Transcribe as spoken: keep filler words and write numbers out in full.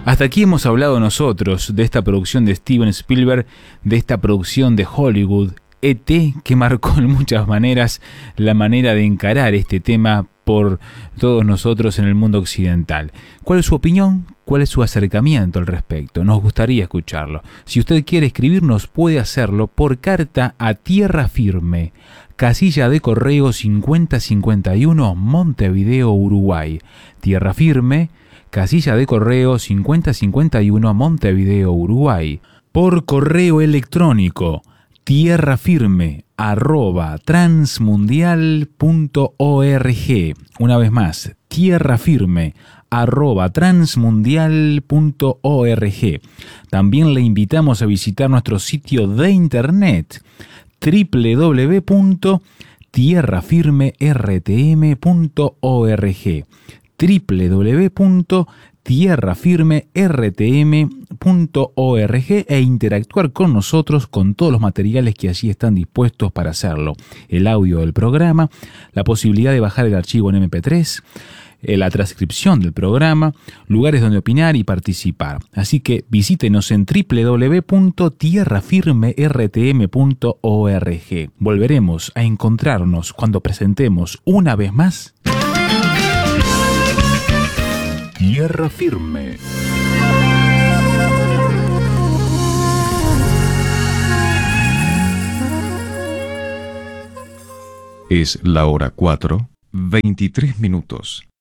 Hasta aquí hemos hablado nosotros de esta producción de Steven Spielberg, de esta producción de Hollywood, E T, que marcó en muchas maneras la manera de encarar este tema por todos nosotros en el mundo occidental. ¿Cuál es su opinión? ¿Cuál es su acercamiento al respecto? Nos gustaría escucharlo. Si usted quiere escribirnos, puede hacerlo por carta a Tierra Firme, casilla de correo cincuenta cincuenta y uno, Montevideo, Uruguay. Tierra Firme, casilla de correo cincuenta cincuenta y uno, Montevideo, Uruguay. Por correo electrónico, tierrafirme arroba transmundial punto org. Una vez más, tierrafirme arroba transmundial punto org. También le invitamos a visitar nuestro sitio de internet doble u doble u doble u punto tierrafirme r t m punto org, doble u doble u doble u punto tierrafirme r t m punto org, e interactuar con nosotros con todos los materiales que allí están dispuestos para hacerlo. El audio del programa, la posibilidad de bajar el archivo en eme pe tres, la transcripción del programa, lugares donde opinar y participar. Así que visítenos en doble u doble u doble u punto tierrafirme r t m punto org. Volveremos a encontrarnos cuando presentemos una vez más Tierra Firme. Es la hora cuatro, veintitrés minutos.